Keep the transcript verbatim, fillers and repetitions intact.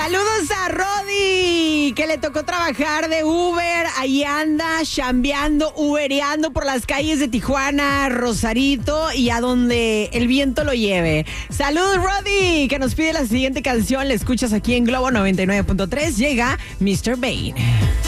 Saludos a Rodi, que le tocó trabajar de Uber. Ahí anda chambeando, ubereando por las calles de Tijuana, Rosarito y a donde el viento lo lleve. Saludos, Rodi, que nos pide la siguiente canción. La escuchas aquí en Globo noventa y nueve punto tres. Llega mister Bane.